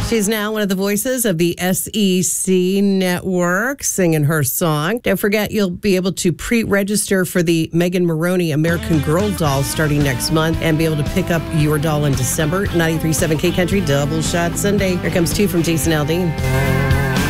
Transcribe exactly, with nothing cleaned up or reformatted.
She's now one of the voices of the S E C network, singing her song. Don't forget, you'll be able to pre-register for the Megan Maroney American Girl doll starting next month and be able to pick up your doll in December. ninety-three point seven K Country, Double Shot Sunday. Here comes two from Jason Aldean.